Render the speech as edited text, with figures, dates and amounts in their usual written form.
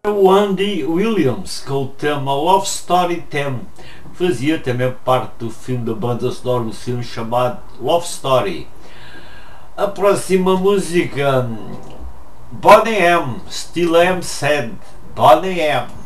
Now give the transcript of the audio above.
O Andy Williams com o tema Love Story Theme fazia também parte do filme da banda sonora do filme chamado Love Story. A próxima música, Boney M, Still Am Sad, Boney M.